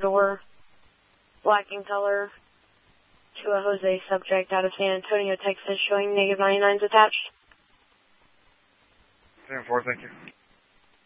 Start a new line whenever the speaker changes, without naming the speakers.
door, black in color, to a Jose subject out of San Antonio, Texas, showing negative 99s attached.
10-4, thank you.